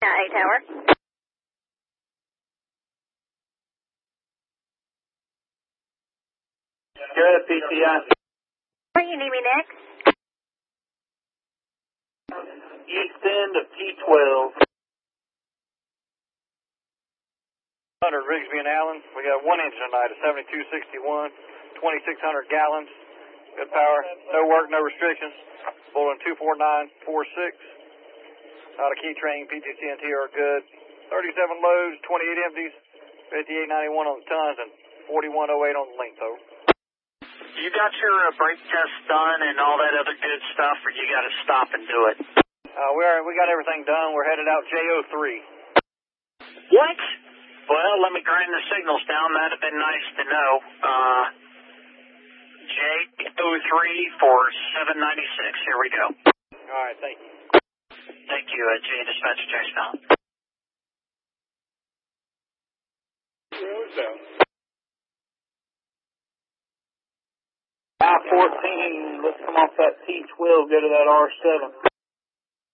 A tower. Good, PTI. Where you need me next? East end of T12. 100 Rigsby and Allen. We got one engine tonight, a 7261, 2,600 gallons. Good power. No work, no restrictions. Bowling 24946. Not a key train. PTC and T are good. 37 loads, 28 empties, 5891 on the tons, and 4108 on the length, over. You got your brake test done and all that other good stuff, or you got to stop and do it? We got everything done. We're headed out JO3. What? Well, let me grind the signals down. That'd have been nice to know. JO3 for 796. Here we go. All right, thank you. Thank you, J Dispatcher Jackson. I-14, let's come off that T12, go to that R7.